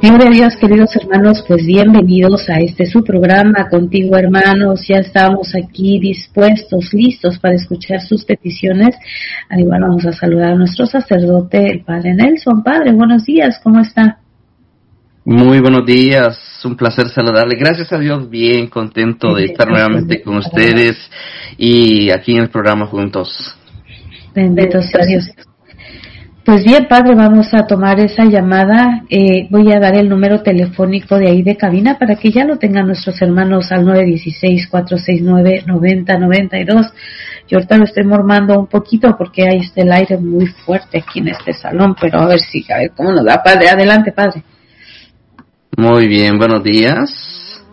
Gloria a Dios, queridos hermanos, pues bienvenidos a este su programa Contigo, hermanos. Ya estamos aquí dispuestos, listos para escuchar sus peticiones. Al igual vamos a saludar a nuestro sacerdote, el Padre Nelson. Padre, buenos días, ¿cómo está? Muy buenos días, un placer saludarle. Gracias a Dios, bien contento de estar nuevamente con ustedes y aquí en el programa juntos. Bendito sea Dios. Pues bien, Padre, vamos a tomar esa llamada. Voy a dar el número telefónico de ahí de cabina para que ya lo tengan nuestros hermanos al 916-469-9092. Yo ahorita lo estoy mormando un poquito porque ahí está el aire muy fuerte aquí en este salón, pero a ver cómo nos da, Padre. Adelante, Padre. Muy bien, buenos días.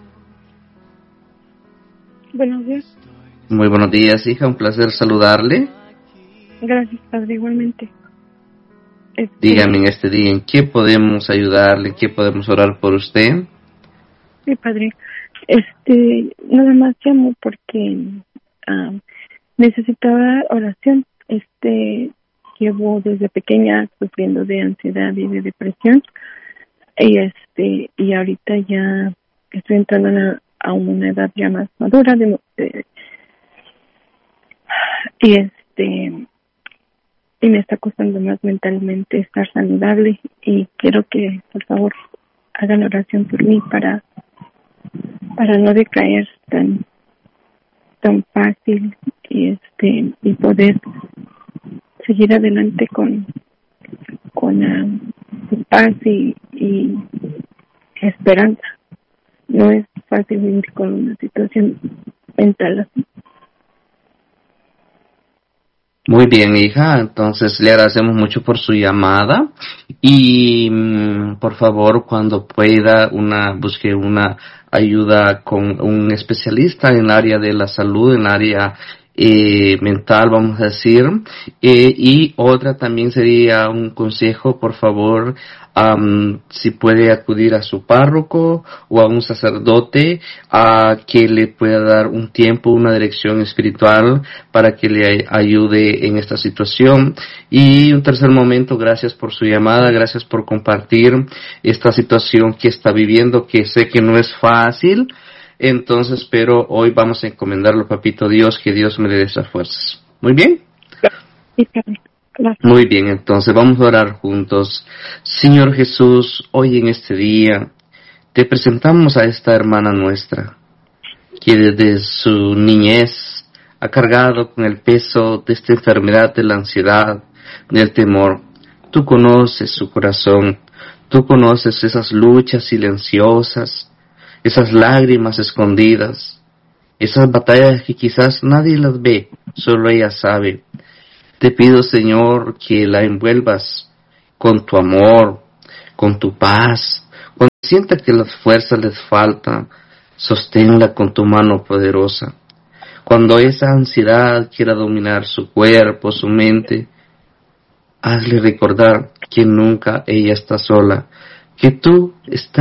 Buenos días. Muy buenos días, hija, un placer saludarle. Gracias, Padre, igualmente. Dígame en este día, ¿en qué podemos ayudarle? ¿En qué podemos orar por usted? Sí, Padre. Nada más llamo porque necesitaba oración. Llevo desde pequeña sufriendo de ansiedad y de depresión. Y ahorita ya estoy entrando a una edad ya más madura y me está costando más mentalmente estar saludable y quiero que por favor hagan oración por mí para no decaer tan fácil y poder seguir adelante con paz y esperanza. No es fácil vivir con una situación mental así. Muy bien, hija, entonces le agradecemos mucho por su llamada y por favor, cuando pueda, busque una ayuda con un especialista en el área de la salud, en el área mental, vamos a decir, y otra también sería un consejo, por favor, si puede acudir a su párroco o a un sacerdote que le pueda dar un tiempo, una dirección espiritual para que le ayude en esta situación. Y un tercer momento, gracias por su llamada, gracias por compartir esta situación que está viviendo, que sé que no es fácil. Entonces, pero hoy vamos a encomendarlo, papito Dios, que Dios me le dé esas fuerzas. ¿Muy bien? Gracias. Muy bien, entonces vamos a orar juntos. Señor Jesús, hoy en este día te presentamos a esta hermana nuestra, que desde su niñez ha cargado con el peso de esta enfermedad de la ansiedad, del temor. Tú conoces su corazón, tú conoces esas luchas silenciosas, esas lágrimas escondidas, esas batallas que quizás nadie las ve, solo ella sabe. Te pido, Señor, que la envuelvas con tu amor, con tu paz. Cuando sienta que las fuerzas les faltan, sosténla con tu mano poderosa. Cuando esa ansiedad quiera dominar su cuerpo, su mente, hazle recordar que nunca ella está sola, que tú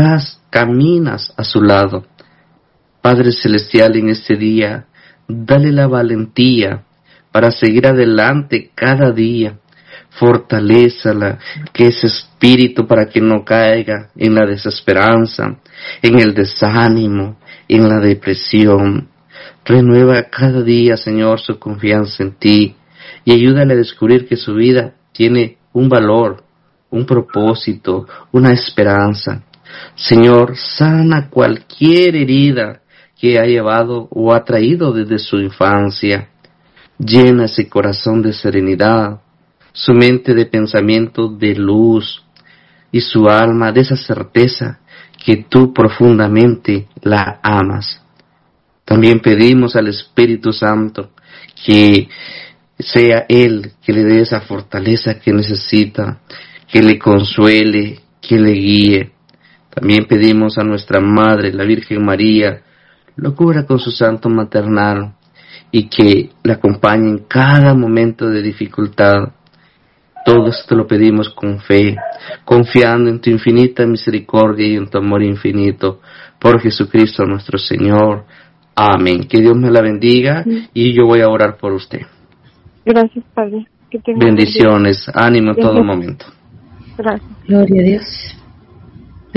caminas a su lado. Padre Celestial, en este día, dale la valentía para seguir adelante cada día. Fortalézala, que ese espíritu para que no caiga en la desesperanza, en el desánimo, en la depresión. Renueva cada día, Señor, su confianza en ti y ayúdale a descubrir que su vida tiene un valor, un propósito, una esperanza. Señor, sana cualquier herida que ha llevado o ha traído desde su infancia. Llena ese corazón de serenidad, su mente de pensamiento de luz y su alma de esa certeza que tú profundamente la amas. También pedimos al Espíritu Santo que sea Él que le dé esa fortaleza que necesita, que le consuele, que le guíe. También pedimos a nuestra Madre, la Virgen María, lo cubra con su santo maternal y que la acompañe en cada momento de dificultad. Todo esto lo pedimos con fe, confiando en tu infinita misericordia y en tu amor infinito, por Jesucristo nuestro Señor. Amén. Que Dios me la bendiga y yo voy a orar por usted. Gracias, Padre. Que tenga bendiciones, ánimo en todo momento. Gracias. Gloria a Dios.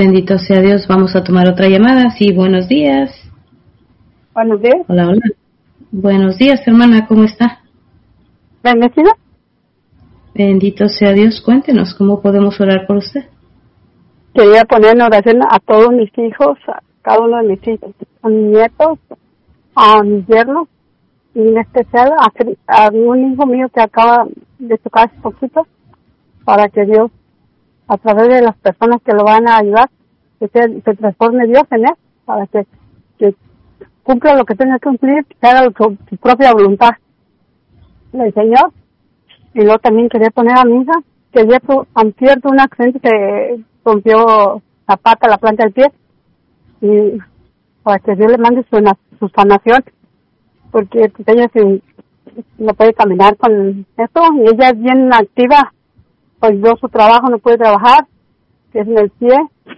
Bendito sea Dios. Vamos a tomar otra llamada. Sí, buenos días. Buenos días. Hola, hola. Buenos días, hermana, ¿cómo está? ¿Bendecida? Bendito sea Dios. Cuéntenos, ¿cómo podemos orar por usted? Quería poner en oración a todos mis hijos, a cada uno de mis hijos, a mis nietos, a mis yernos, y en especial a un hijo mío que acaba de tocar hace poquito, para que Dios, a través de las personas que lo van a ayudar, que se transforme Dios en él, para que cumpla lo que tenga que cumplir, que haga su propia voluntad del Señor. Y luego también quería poner a mi hija, que ya antier tuvo un accidente que rompió la pata, la planta del pie, y para que Dios le mande su sanación, porque ella no puede caminar con esto, y ella es bien activa, olvidó su trabajo, no puede trabajar, que es en el pie.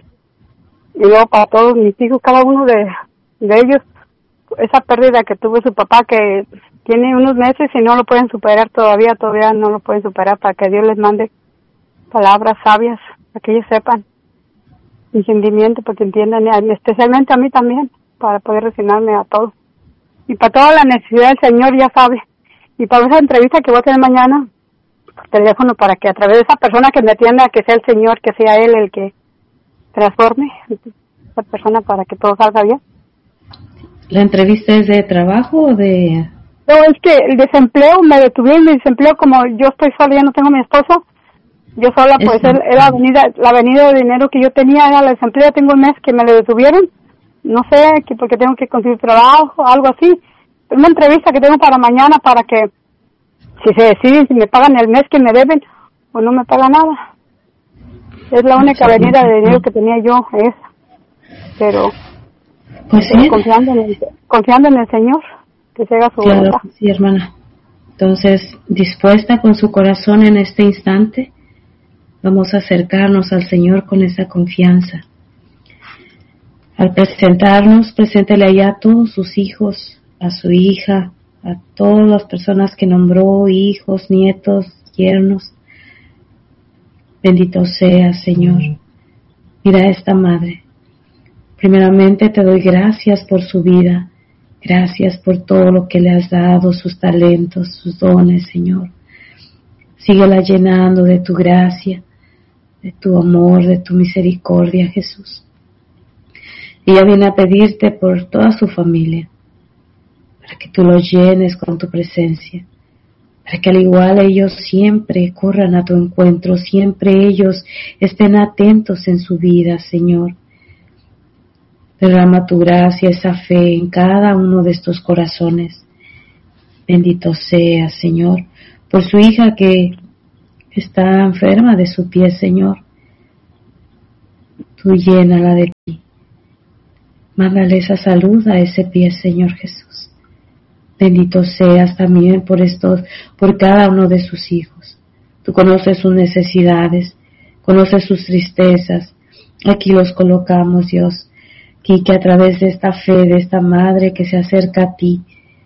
Y luego para todos mis hijos, cada uno de ellos, esa pérdida que tuvo su papá, que tiene unos meses y no lo pueden superar todavía no lo pueden superar, para que Dios les mande palabras sabias, para que ellos sepan mi sentimiento, porque entiendan, especialmente a mí también, para poder resignarme a todo. Y para toda la necesidad del Señor, ya sabe. Y para esa entrevista que voy a tener mañana, por teléfono, para que a través de esa persona que me atienda, que sea el Señor, que sea Él el que transforme esa persona para que todo salga bien. ¿La entrevista es de trabajo o de...? No, es que el desempleo, me detuvieron el desempleo, como yo estoy sola, ya no tengo a mi esposo, yo sola, pues la avenida de dinero que yo tenía era el desempleo, tengo un mes que me lo detuvieron, no sé, porque tengo que conseguir trabajo, algo así. Una entrevista que tengo para mañana, para que si se deciden, si me pagan el mes que me deben o no me pagan nada. Es la única avenida de dinero que tenía yo, esa. Pero pues sí, confiando en el Señor, que se haga su voluntad. Sí, hermana. Entonces, dispuesta con su corazón en este instante, vamos a acercarnos al Señor con esa confianza. Al presentarnos, preséntele allá a todos sus hijos, a su hija, a todas las personas que nombró, hijos, nietos, yernos. Bendito sea, Señor. Mira a esta madre. Primeramente te doy gracias por su vida. Gracias por todo lo que le has dado, sus talentos, sus dones, Señor. Síguela llenando de tu gracia, de tu amor, de tu misericordia, Jesús. Ella viene a pedirte por toda su familia, para que tú los llenes con tu presencia, para que al igual ellos siempre corran a tu encuentro, siempre ellos estén atentos en su vida, Señor. Derrama tu gracia, esa fe en cada uno de estos corazones. Bendito sea, Señor, por su hija que está enferma de su pie, Señor. Tú llénala de ti. Mándale esa salud a ese pie, Señor Jesús. Bendito seas también por cada uno de sus hijos. Tú conoces sus necesidades, conoces sus tristezas. Aquí los colocamos, Dios, que a través de esta fe, de esta madre que se acerca a ti,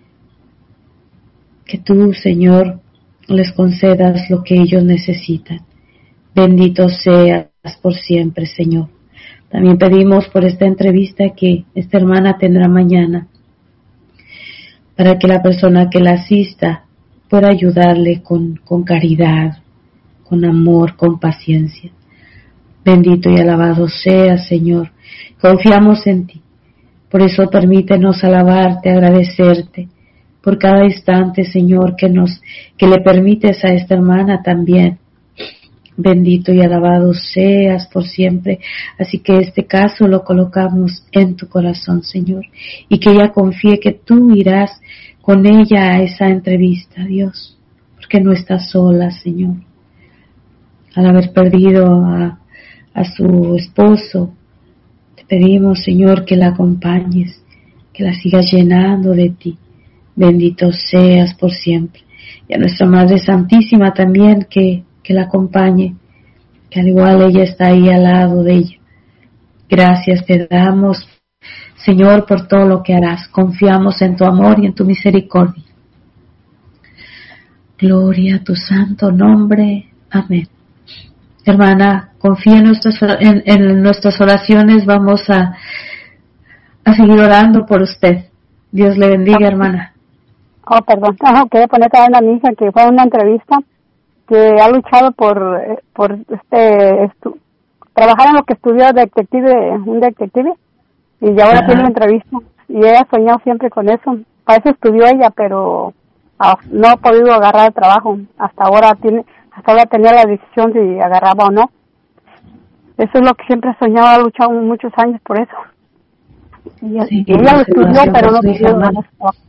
que tú, Señor, les concedas lo que ellos necesitan. Bendito seas por siempre, Señor. También pedimos por esta entrevista que esta hermana tendrá mañana, para que la persona que la asista pueda ayudarle con caridad, con amor, con paciencia. Bendito y alabado seas, Señor. Confiamos en ti. Por eso permítenos alabarte, agradecerte por cada instante, Señor, que le permites a esta hermana también. Bendito y alabado seas por siempre. Así que este caso lo colocamos en tu corazón, Señor, y que ella confíe que tú irás con ella a esa entrevista, Dios, porque no está sola, Señor. Al haber perdido a su esposo, te pedimos, Señor, que la acompañes, que la sigas llenando de ti. Bendito seas por siempre. Y a nuestra Madre Santísima también, que la acompañe, que al igual ella está ahí al lado de ella. Gracias te damos, Señor, por todo lo que harás. Confiamos en tu amor y en tu misericordia. Gloria a tu santo nombre. Amén. hermana, confíe en nuestras oraciones. Vamos a seguir orando por usted. Dios le bendiga, hermana. Oh, perdón. Quería poner también a mi hija que fue a una entrevista que ha luchado por trabajar en lo que estudió un detective, y ahora tiene una entrevista, y ella ha soñado siempre con eso. Para eso estudió ella, pero no ha podido agarrar el trabajo. Hasta ahora tenía la decisión si agarraba o no. Eso es lo que siempre ha soñado, ha luchado muchos años por eso. Y ella lo estudió, pero no pudo agarrar el trabajo.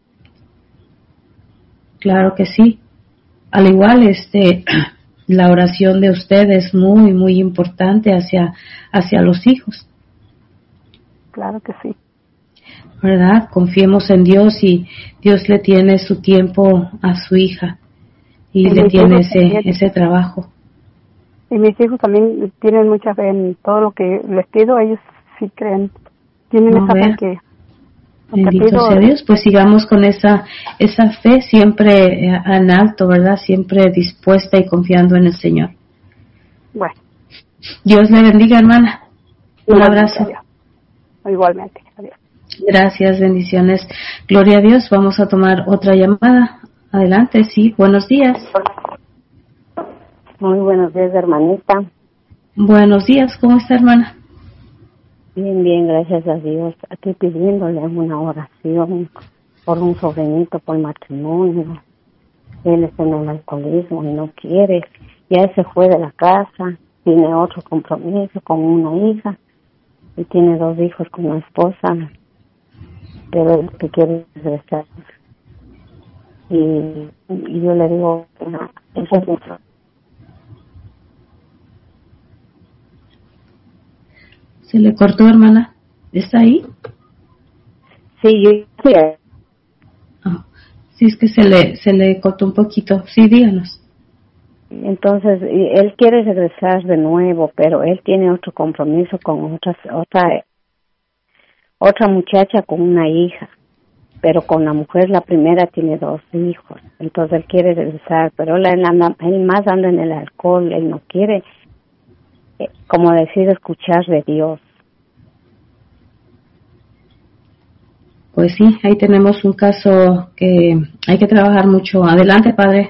Claro que sí. Al igual, la oración de usted es muy, muy importante hacia los hijos. Claro que sí. ¿Verdad? Confiemos en Dios, y Dios le tiene su tiempo a su hija y le tiene ese trabajo. Y mis hijos también tienen mucha fe en todo lo que les pido. Ellos sí creen, tienen esa fe que... Bendito sea Dios, pues sigamos con esa fe siempre en alto, ¿verdad? Siempre dispuesta y confiando en el Señor. Bueno. Dios le bendiga, hermana. Un abrazo. Adiós. Igualmente. Adiós. Gracias, bendiciones. Gloria a Dios. Vamos a tomar otra llamada. Adelante, sí. Buenos días. Muy buenos días, hermanita. Buenos días. ¿Cómo está, hermana? Bien, bien, gracias a Dios. Aquí pidiéndole una oración por un sobrinito por matrimonio. Él está en el alcoholismo y no quiere. Ya se fue de la casa, tiene otro compromiso con una hija y tiene 2 hijos con una esposa, pero él que quiere regresar. Y yo le digo, eso es mucho. Se le cortó, hermana. ¿Está ahí? Sí, yo sí. Sí, es que se le cortó un poquito. Sí, díganos. Entonces, él quiere regresar de nuevo, pero él tiene otro compromiso con otra muchacha con una hija, pero con la mujer, la primera, tiene 2 hijos. Entonces él quiere regresar, pero él más anda en el alcohol, él no quiere, como decir, escuchar de Dios. Pues sí, ahí tenemos un caso que hay que trabajar mucho. Adelante, padre.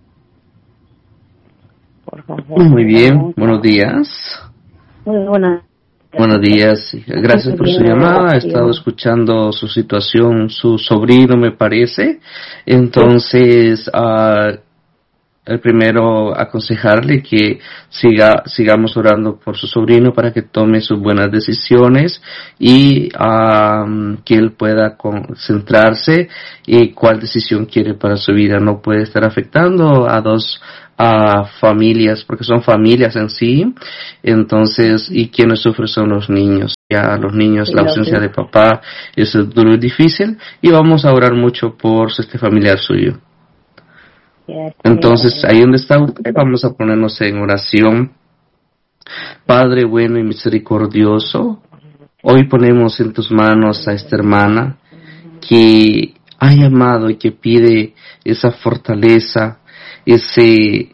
Por favor. Muy bien, buenos días. Muy buenas. Buenos días, gracias por su llamada. He estado escuchando su situación, su sobrino me parece. Entonces, el primero aconsejarle que sigamos orando por su sobrino para que tome sus buenas decisiones y que él pueda concentrarse y cuál decisión quiere para su vida. No puede estar afectando a 2 familias, porque son familias en sí. Entonces, y quienes sufren son los niños. Ya los niños, la ausencia de papá es duro y difícil, y vamos a orar mucho por este familiar suyo. Entonces, ahí donde está usted, vamos a ponernos en oración. Padre bueno y misericordioso, hoy ponemos en tus manos a esta hermana que ha llamado y que pide esa fortaleza, ese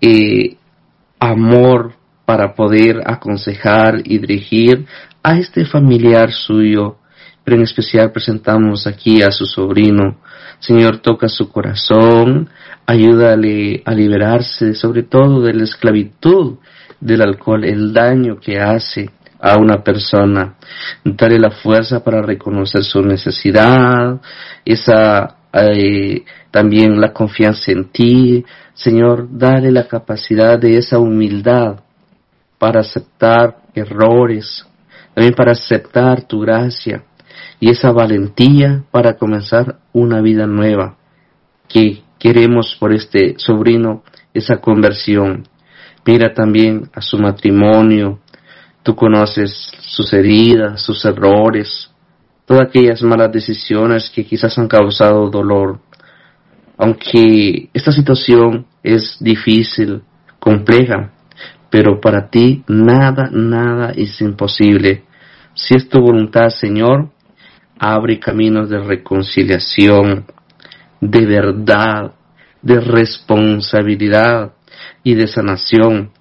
amor para poder aconsejar y dirigir a este familiar suyo, pero en especial presentamos aquí a su sobrino. Señor, toca su corazón, ayúdale a liberarse sobre todo de la esclavitud del alcohol, el daño que hace a una persona. Dale la fuerza para reconocer su necesidad, también la confianza en ti. Señor, dale la capacidad de esa humildad para aceptar errores, también para aceptar tu gracia y esa valentía para comenzar una vida nueva que queremos por este sobrino, esa conversión. Mira también a su matrimonio, tú conoces sus heridas, sus errores, todas aquellas malas decisiones que quizás han causado dolor. Aunque esta situación es difícil, compleja, pero para ti nada es imposible. Si es tu voluntad, Señor, abre caminos de reconciliación, de verdad, de responsabilidad y de sanación.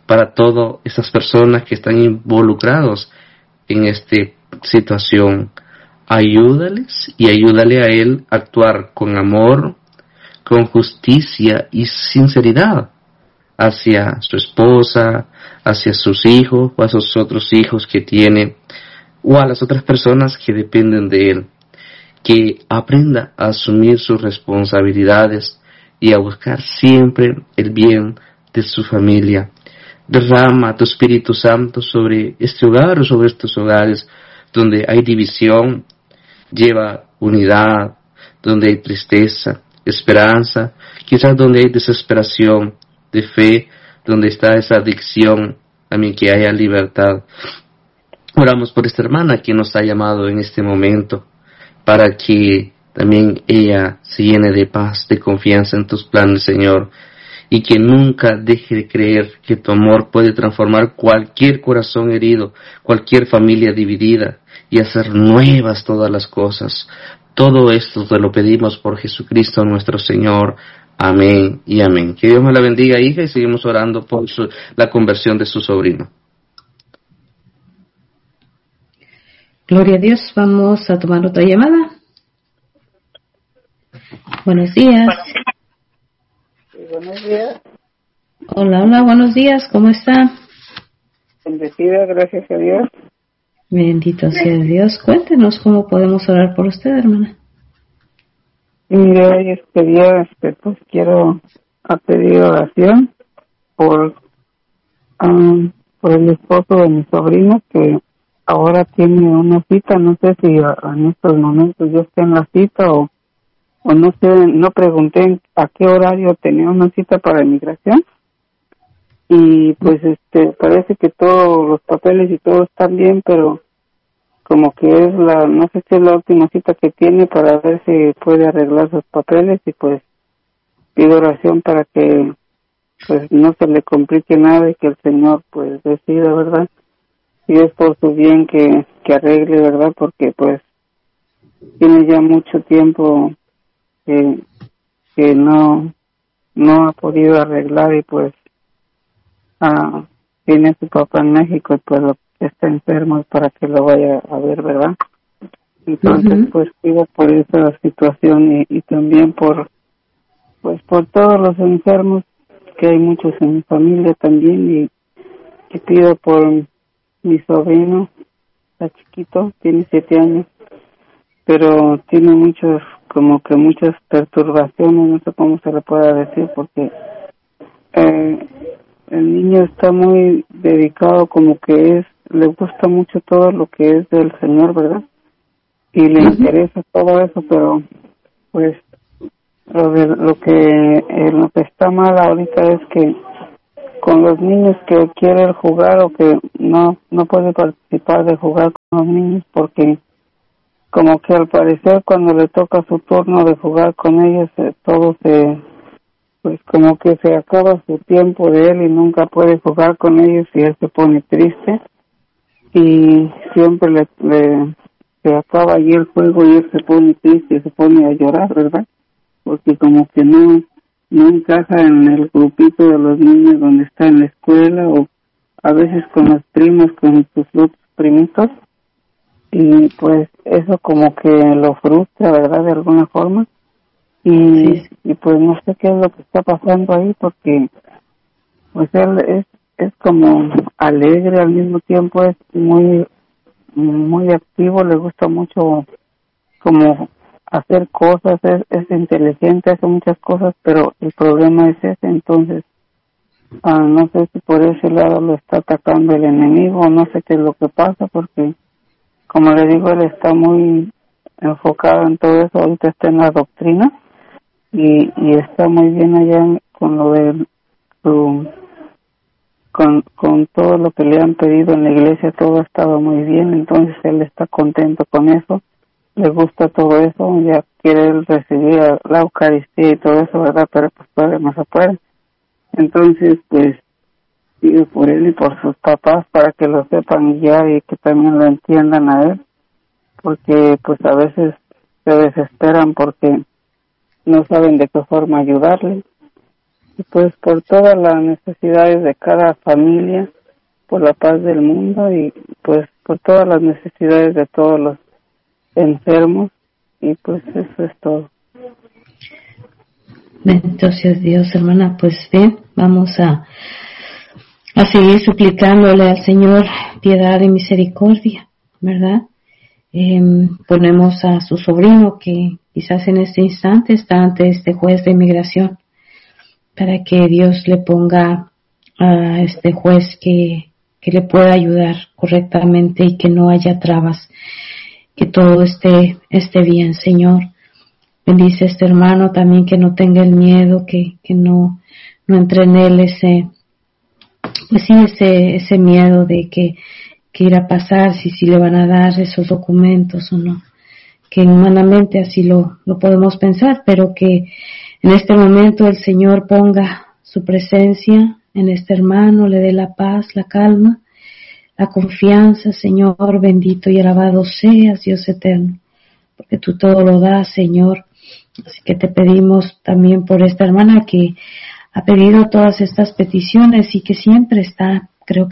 para todas esas personas que están involucrados en esta situación. Ayúdales y ayúdale a él a actuar con amor, con justicia y sinceridad hacia su esposa, hacia sus hijos o a sus otros hijos que tiene o a las otras personas que dependen de él. Que aprenda a asumir sus responsabilidades y a buscar siempre el bien de su familia. Derrama tu Espíritu Santo sobre este hogar o sobre estos hogares donde hay división, lleva unidad, donde hay tristeza, esperanza, quizás donde hay desesperación de fe, donde está esa adicción, también que haya libertad. Oramos por esta hermana que nos ha llamado en este momento, para que también ella se llene de paz, de confianza en tus planes, Señor, y que nunca deje de creer que tu amor puede transformar cualquier corazón herido, cualquier familia dividida, y hacer nuevas todas las cosas. Todo esto te lo pedimos por Jesucristo nuestro Señor. Amén y amén. Que Dios me la bendiga, hija, y seguimos orando por la conversión de su sobrino. Gloria a Dios. Vamos a tomar otra llamada. Buenos días. Sí, buenos días. Hola, buenos días. ¿Cómo está? Bendecida, gracias a Dios. Bendito sea Dios. Cuéntenos cómo podemos orar por usted, hermana. Mire, hoy este día, pues quiero pedir oración por el esposo de mi sobrino, que ahora tiene una cita. No sé si en estos momentos yo esté en la cita o no sé, no pregunté a qué horario tenía una cita para inmigración. Y pues parece que todos los papeles y todo están bien, pero como que es no sé si es la última cita que tiene para ver si puede arreglar sus papeles, y pues pido oración para que pues no se le complique nada y que el Señor pues decida, ¿verdad? Si es por su bien que arregle, ¿verdad? Porque pues tiene ya mucho tiempo que no ha podido arreglar, y pues tiene su papá en México y pues está enfermo para que lo vaya a ver, ¿verdad? Entonces pues pido por esa situación y también por todos los enfermos, que hay muchos en mi familia también, y pido por mi sobrino, está chiquito, tiene 7 años, pero tiene muchas perturbaciones, no sé cómo se le pueda decir, porque el niño está muy dedicado, como que le gusta mucho todo lo que es del Señor, ¿verdad? Y le interesa todo eso, pero pues lo que está mal ahorita es que con los niños que quiere jugar, o que no puede participar de jugar con los niños, porque como que al parecer cuando le toca su turno de jugar con ellos, pues como que se acaba su tiempo de él y nunca puede jugar con ellos, y él se pone triste y siempre se acaba allí el juego y él se pone triste y se pone a llorar, ¿verdad? Porque como que no encaja en el grupito de los niños donde está en la escuela, o a veces con los primos, con sus otros primitos, y pues eso como que lo frustra, ¿verdad? De alguna forma. Y pues no sé qué es lo que está pasando ahí, porque pues él es como alegre, al mismo tiempo es muy muy activo, le gusta mucho como hacer cosas, es inteligente, hace muchas cosas, pero el problema es ese. Entonces no sé si por ese lado lo está atacando el enemigo, no sé qué es lo que pasa, porque como le digo, él está muy enfocado en todo eso, ahorita está en la doctrina, y está muy bien allá con lo de con todo lo que le han pedido en la iglesia, todo ha estado muy bien, entonces él está contento con eso, le gusta todo eso, ya quiere él recibir la Eucaristía y todo eso, ¿verdad? Pero pues todavía no se puede. Entonces pues pido por él y por sus papás para que lo sepan ya, y que también lo entiendan a él, porque pues a veces se desesperan porque no saben de qué forma ayudarle, y pues por todas las necesidades de cada familia, por la paz del mundo y pues por todas las necesidades de todos los enfermos, y pues eso es todo. Bendito sea Dios, hermana. Pues bien, vamos a seguir suplicándole al Señor piedad y misericordia, ¿verdad? Ponemos a su sobrino que quizás en este instante está ante este juez de inmigración, para que Dios le ponga a este juez que le pueda ayudar correctamente y que no haya trabas, que todo esté bien, Señor. Bendice a este hermano también, que no tenga el miedo, que no entre en él ese miedo de que irá a pasar, si le van a dar esos documentos o no, que humanamente así lo podemos pensar, pero que en este momento el Señor ponga su presencia en este hermano, le dé la paz, la calma, la confianza. Señor, bendito y alabado seas, Dios eterno, porque tú todo lo das, Señor. Así que te pedimos también por esta hermana que ha pedido todas estas peticiones y que siempre está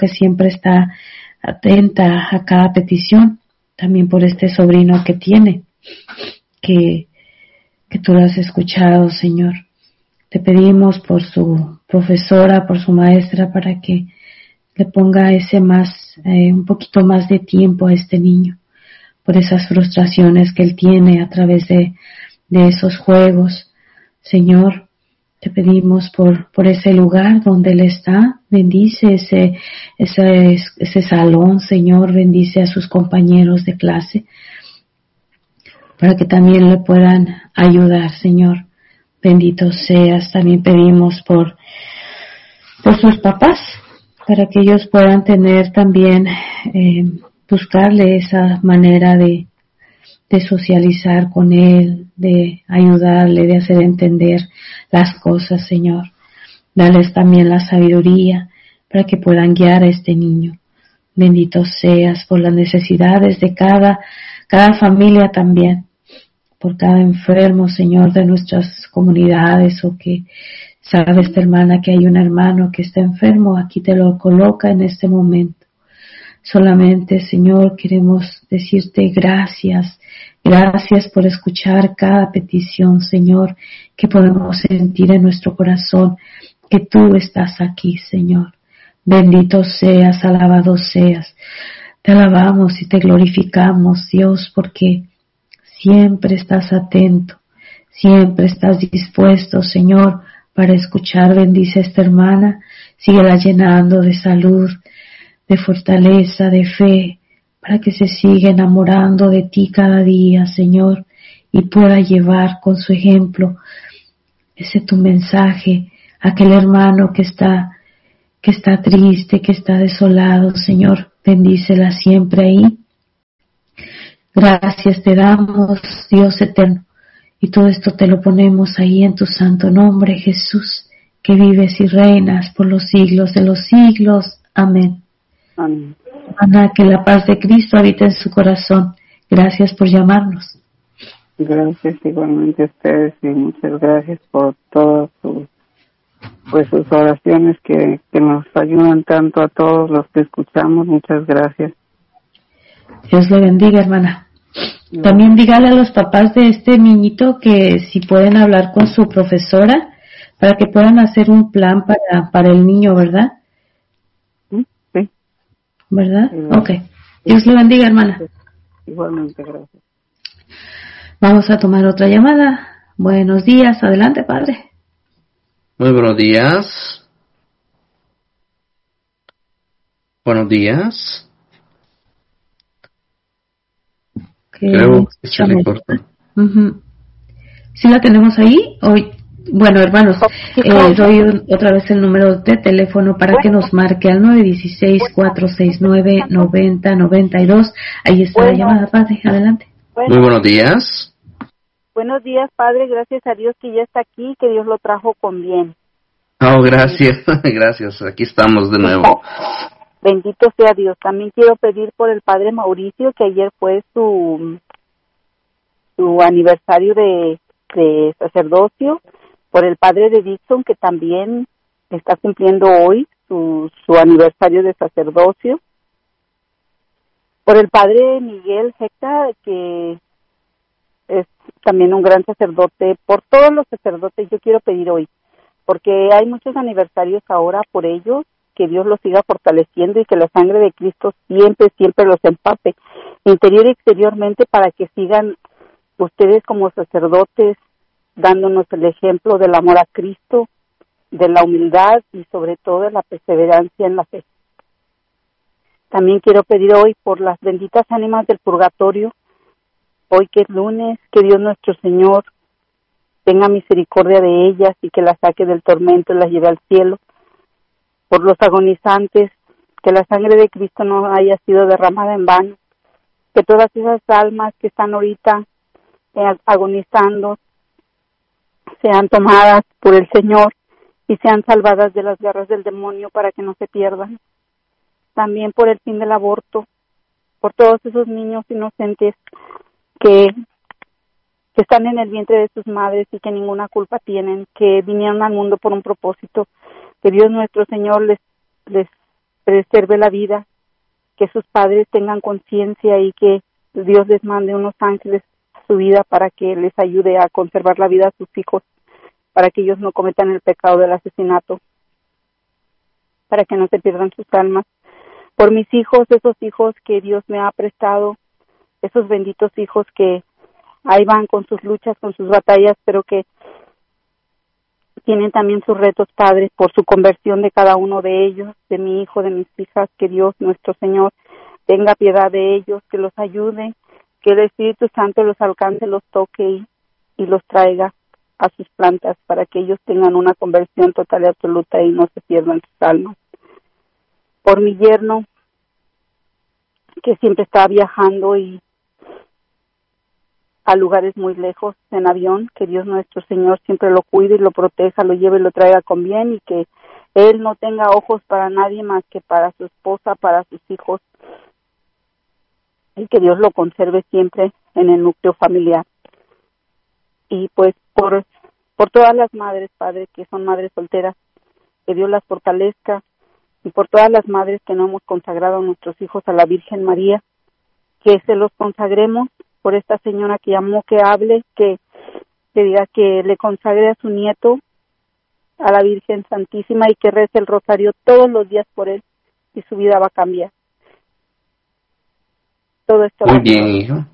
atenta a cada petición, también por este sobrino que tiene, que tú lo has escuchado, Señor. Te pedimos por su profesora, por su maestra, para que le ponga un poquito más de tiempo a este niño, por esas frustraciones que él tiene a través de esos juegos. Señor, te pedimos por ese lugar donde él está. Bendice ese salón, Señor. Bendice a sus compañeros de clase, para que también le puedan ayudar, Señor. Bendito seas. También pedimos por sus papás, para que ellos puedan tener también, buscarle esa manera de socializar con él, de ayudarle, de hacer entender las cosas, Señor. Dales también la sabiduría para que puedan guiar a este niño. Bendito seas por las necesidades de cada familia también, por cada enfermo, Señor, de nuestras comunidades, o que sabe esta hermana que hay un hermano que está enfermo. Aquí te lo coloca en este momento. Solamente, Señor, queremos decirte gracias. Gracias por escuchar cada petición, Señor, que podemos sentir en nuestro corazón, que tú estás aquí, Señor. Bendito seas, alabado seas. Te alabamos y te glorificamos, Dios, porque siempre estás atento, siempre estás dispuesto, Señor, para escuchar. Bendice a esta hermana, síguela llenando de salud, de fortaleza, de fe, para que se siga enamorando de ti cada día, Señor, y pueda llevar con su ejemplo ese tu mensaje a aquel hermano que está triste, que está desolado. Señor, bendícela siempre ahí. Gracias te damos, Dios eterno, y todo esto te lo ponemos ahí en tu santo nombre, Jesús, que vives y reinas por los siglos de los siglos. Amén. Amén. Ana, que la paz de Cristo habita en su corazón. Gracias por llamarnos. Gracias igualmente a ustedes, y muchas gracias por todas sus oraciones que nos ayudan tanto a todos los que escuchamos. Muchas gracias. Dios le bendiga, hermana. También dígale a los papás de este niñito que si pueden hablar con su profesora para que puedan hacer un plan para el niño, ¿verdad? Sí. ¿Verdad? Sí. Ok. Dios le bendiga, hermana. Igualmente, gracias. Vamos a tomar otra llamada. Buenos días. Adelante, padre. Muy buenos días. Buenos días. Creo que se le cortó. ¿Sí la tenemos ahí? Hoy, bueno, hermanos, doy otra vez el número de teléfono para que nos marque al 916-469-9092. Ahí está la llamada, padre. Adelante. Muy buenos días. Buenos días, padre. Gracias a Dios que ya está aquí, que Dios lo trajo con bien. Oh, gracias. Gracias. Aquí estamos de nuevo. Bendito sea Dios. También quiero pedir por el padre Mauricio, que ayer fue su aniversario de sacerdocio, por el padre de Dixon, que también está cumpliendo hoy su aniversario de sacerdocio, por el padre Miguel Hecta, que es también un gran sacerdote, por todos los sacerdotes yo quiero pedir hoy, porque hay muchos aniversarios ahora por ellos, que Dios los siga fortaleciendo y que la sangre de Cristo siempre los empape, interior y exteriormente, para que sigan ustedes como sacerdotes dándonos el ejemplo del amor a Cristo, de la humildad y sobre todo de la perseverancia en la fe. También quiero pedir hoy por las benditas ánimas del purgatorio, hoy que es lunes, que Dios nuestro Señor tenga misericordia de ellas y que las saque del tormento y las lleve al cielo. Por los agonizantes, que la sangre de Cristo no haya sido derramada en vano, que todas esas almas que están ahorita agonizando sean tomadas por el Señor y sean salvadas de las garras del demonio para que no se pierdan. También por el fin del aborto, por todos esos niños inocentes que están en el vientre de sus madres y que ninguna culpa tienen, que vinieron al mundo por un propósito, que Dios nuestro Señor les preserve la vida, que sus padres tengan conciencia y que Dios les mande unos ángeles a su vida para que les ayude a conservar la vida a sus hijos, para que ellos no cometan el pecado del asesinato, para que no se pierdan sus almas. Por mis hijos, esos hijos que Dios me ha prestado, esos benditos hijos que ahí van con sus luchas, con sus batallas, pero que tienen también sus retos, Padre, por su conversión de cada uno de ellos, de mi hijo, de mis hijas, que Dios nuestro Señor tenga piedad de ellos, que los ayude, que el Espíritu Santo los alcance, los toque y los traiga a sus plantas para que ellos tengan una conversión total y absoluta y no se pierdan sus almas. Por mi yerno, que siempre está viajando y a lugares muy lejos en avión, que Dios nuestro Señor siempre lo cuide y lo proteja, lo lleve y lo traiga con bien, y que él no tenga ojos para nadie más que para su esposa, para sus hijos, y que Dios lo conserve siempre en el núcleo familiar. Y pues por todas las madres, Padre, que son madres solteras, que Dios las fortalezca, y por todas las madres que no hemos consagrado a nuestros hijos a la Virgen María, que se los consagremos. Por esta señora que llamó, que hable, que diga que le consagre a su nieto a la Virgen Santísima y que rece el rosario todos los días por él y su vida va a cambiar. Todo esto. Muy bien, hijo.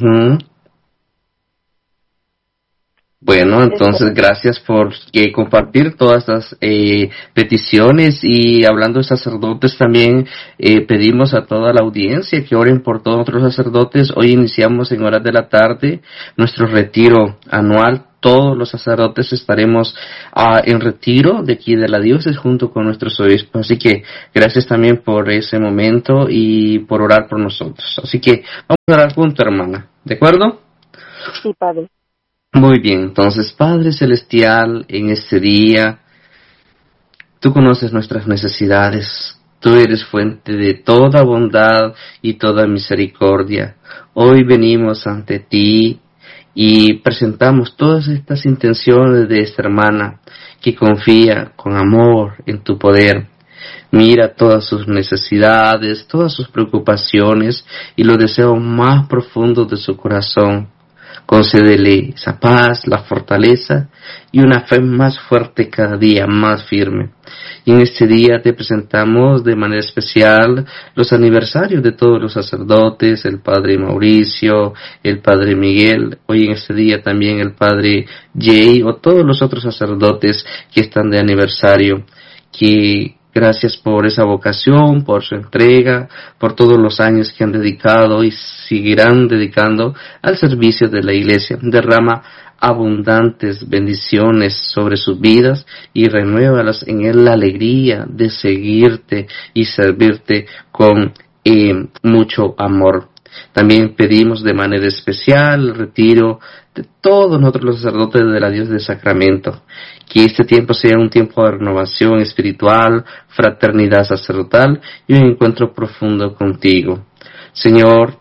Bueno, entonces gracias por compartir todas estas peticiones, y hablando de sacerdotes también pedimos a toda la audiencia que oren por todos nuestros sacerdotes. Hoy iniciamos en horas de la tarde nuestro retiro anual. Todos los sacerdotes estaremos en retiro de aquí de la diócesis junto con nuestros obispos. Así que gracias también por ese momento y por orar por nosotros. Así que vamos a orar junto, hermana. ¿De acuerdo? Sí, Padre. Muy bien, entonces, Padre Celestial, en este día, tú conoces nuestras necesidades, tú eres fuente de toda bondad y toda misericordia. Hoy venimos ante ti y presentamos todas estas intenciones de esta hermana que confía con amor en tu poder. Mira todas sus necesidades, todas sus preocupaciones y los deseos más profundos de su corazón. Concédele esa paz, la fortaleza y una fe más fuerte cada día, más firme. Y en este día te presentamos de manera especial los aniversarios de todos los sacerdotes, el Padre Mauricio, el Padre Miguel, hoy en este día también el Padre Jay, o todos los otros sacerdotes que están de aniversario, que gracias por esa vocación, por su entrega, por todos los años que han dedicado y seguirán dedicando al servicio de la Iglesia. Derrama abundantes bendiciones sobre sus vidas y renuévalas en él la alegría de seguirte y servirte con mucho amor. También pedimos de manera especial el retiro de todos nosotros los sacerdotes de la Diócesis de Sacramento. Que este tiempo sea un tiempo de renovación espiritual, fraternidad sacerdotal y un encuentro profundo contigo. Señor,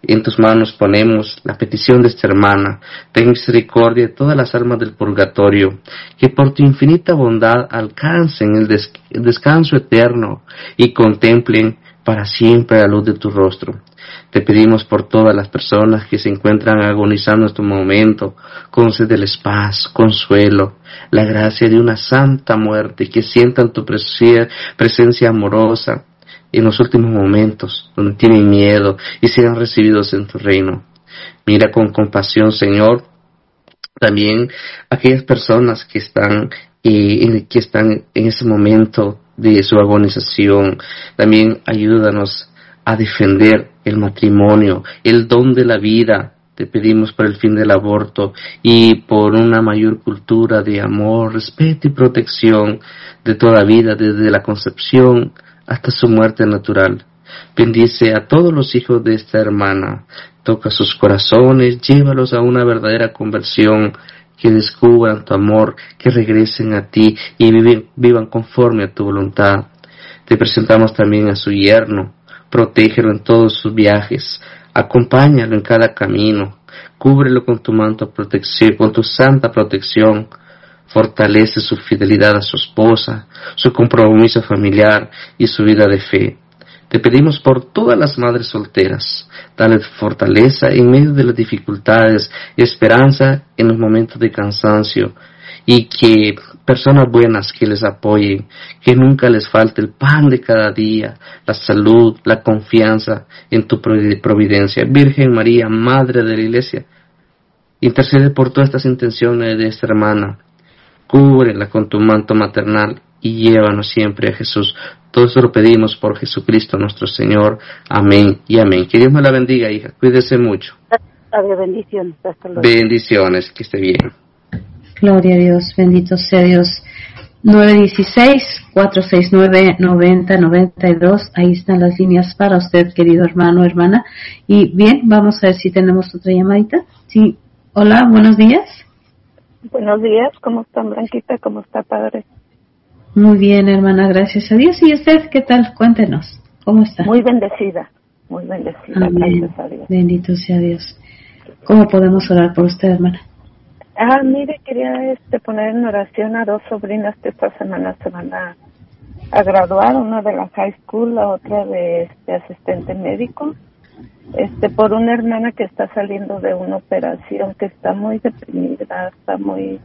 En tus manos ponemos la petición de esta hermana. Ten misericordia de todas las almas del purgatorio, que por tu infinita bondad alcancen el descanso eterno y contemplen para siempre la luz de tu rostro. Te pedimos por todas las personas que se encuentran agonizando en este momento, concédeles paz, consuelo, la gracia de una santa muerte, que sientan tu presencia amorosa en los últimos momentos, donde tienen miedo y sean recibidos en tu reino. Mira con compasión, Señor, también aquellas personas que están en ese momento de su agonización. También ayúdanos a defender el matrimonio, el don de la vida. Te pedimos por el fin del aborto y por una mayor cultura de amor, respeto y protección de toda vida, desde la concepción hasta su muerte natural. Bendice a todos los hijos de esta hermana, toca sus corazones, llévalos a una verdadera conversión, que descubran tu amor, que regresen a ti y vivan conforme a tu voluntad. Te presentamos también a su yerno, protégelo en todos sus viajes, acompáñalo en cada camino, cúbrelo con tu manto protección, con tu santa protección. Fortalece su fidelidad a su esposa, su compromiso familiar y su vida de fe. Te pedimos por todas las madres solteras, dale fortaleza en medio de las dificultades, esperanza en los momentos de cansancio, y que personas buenas que les apoyen, que nunca les falte el pan de cada día, la salud, la confianza en tu providencia. Virgen María, Madre de la Iglesia, intercede por todas estas intenciones de esta hermana. Cúbrela con tu manto maternal y llévanos siempre a Jesús. Todo eso lo pedimos por Jesucristo nuestro Señor. Amén y amén. Que Dios me la bendiga, hija. Cuídese mucho. Adiós, bendiciones. Hasta luego. Bendiciones, que esté bien. Gloria a Dios, bendito sea Dios. 916-469-9092. Ahí están las líneas para usted, querido hermano o hermana. Y bien, vamos a ver si tenemos otra llamadita. Sí. Hola, buenos días. Buenos días, ¿cómo está Blanquita? ¿Cómo está, padre? Muy bien, hermana, gracias a Dios. ¿Y usted qué tal? Cuéntenos, ¿cómo está? Muy bendecida, gracias a Dios. Bendito sea Dios. ¿Cómo podemos orar por usted, hermana? Mire, quería poner en oración a dos sobrinas que esta semana se van a graduar, una de la high school, la otra de asistente médico. Por una hermana que está saliendo de una operación, que está muy deprimida, está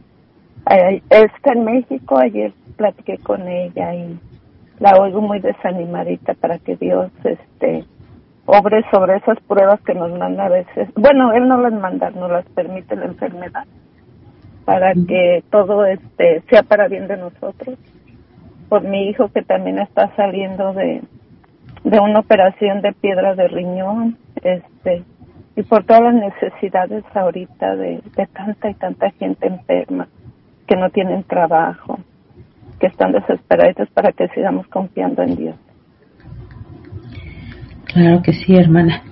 en México. Ayer platiqué con ella y la oigo muy desanimadita, para que Dios obre sobre esas pruebas que nos manda a veces. Bueno, Él no las manda, nos las permite la enfermedad, para que todo sea para bien de nosotros. Por mi hijo, que también está saliendo de una operación de piedra de riñón, y por todas las necesidades ahorita de tanta y tanta gente enferma, que no tienen trabajo, que están desesperados, para que sigamos confiando en Dios. Claro que sí, hermana.